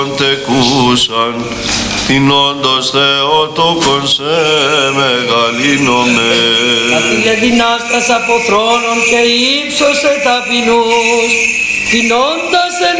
τεκούσαν, την όντως Θεοτόκον σε μεγαλύνομαι. Καθήλε δυνάστας από θρόνων και ύψωσε ταπεινούς, την όντως